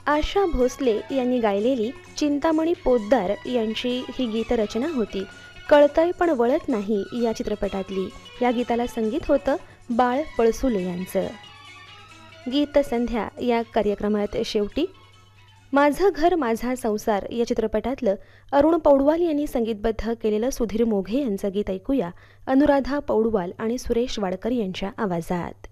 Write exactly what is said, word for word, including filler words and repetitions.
आशा भोसले यांनी गायलेली चिंतामणी पोद्दार यांची ही गीतरचना होती. कळतंय पण वळत नाही या चित्रपटातली. या गीताला संगीत होतं बाळ पळसुले यांचं. गीत संध्या या कार्यक्रमात शेवटी माझं घर माझा संसार या चित्रपटातलं अरुण पौडवाल यांनी संगीतबद्ध केलेलं सुधीर मोघे यांचं गीत ऐकूया अनुराधा पौडवाल आणि सुरेश वाडकर यांच्या आवाजात.